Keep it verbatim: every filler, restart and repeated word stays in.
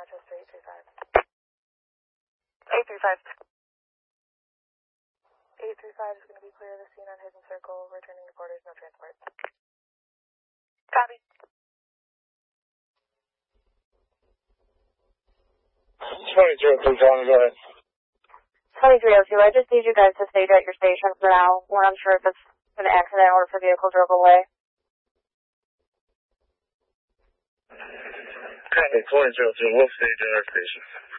Rochester eight three five. eight three five. eight three five is going to be clear of the scene on Hidden Circle, returning to quarters, no transport. Copy. twenty-three oh two, Tony, go ahead. twenty-three oh two, I just need you guys to stay at your station for now. We're unsure if it's an accident or if a vehicle drove away. Copy, twenty-three oh two, we'll stay at our station.